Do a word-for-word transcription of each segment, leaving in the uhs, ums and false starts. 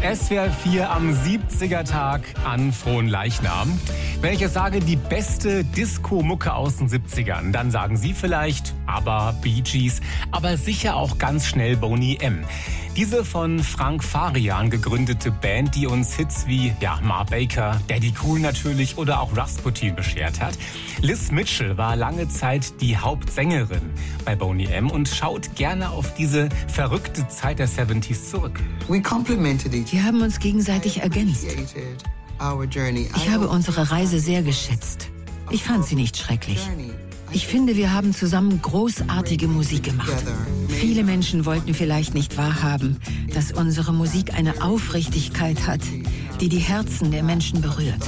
S W R vier am siebziger-Tag an Fronleichnam. Wenn ich jetzt sage, die beste Disco-Mucke aus den siebzigern, dann sagen Sie vielleicht ABBA, Bee Gees, aber sicher auch ganz schnell Boney M. Diese von Frank Farian gegründete Band, die uns Hits wie ja, Ma Baker, Daddy Cool natürlich oder auch Rasputin beschert hat. Liz Mitchell war lange Zeit die Hauptsängerin bei Boney M und schaut gerne auf diese verrückte Zeit der siebziger zurück. Wir haben uns gegenseitig ergänzt. Ich habe unsere Reise sehr geschätzt. Ich fand sie nicht schrecklich. Ich finde, wir haben zusammen großartige Musik gemacht. Viele Menschen wollten vielleicht nicht wahrhaben, dass unsere Musik eine Aufrichtigkeit hat, die die Herzen der Menschen berührt.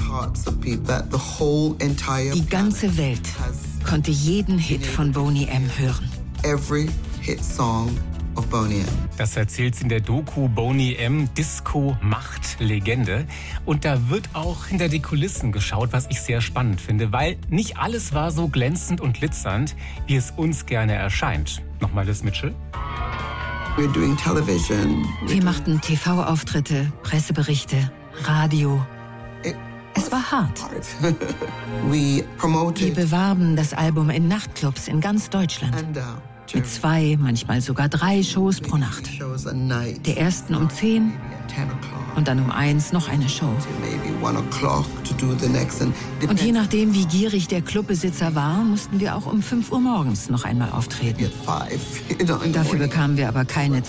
Die ganze Welt konnte jeden Hit von Boney M. hören. Every hit song of Boney M. Das erzählt sie in der Doku Boney M. Disco Macht Legende. Und da wird auch hinter die Kulissen geschaut, was ich sehr spannend finde, weil nicht alles war so glänzend und glitzernd, wie es uns gerne erscheint. Nochmal Liz Mitchell. We're doing television. Wir machten T V-Auftritte, Presseberichte, Radio. Es war hart. We promoted. Wir bewarben das Album in Nachtclubs in ganz Deutschland. Mit zwei, manchmal sogar drei Shows pro Nacht. Der ersten um zehn und dann um eins noch eine Show. Und je nachdem, wie gierig der Clubbesitzer war, mussten wir auch um fünf Uhr morgens noch einmal auftreten. Dafür bekamen wir aber keine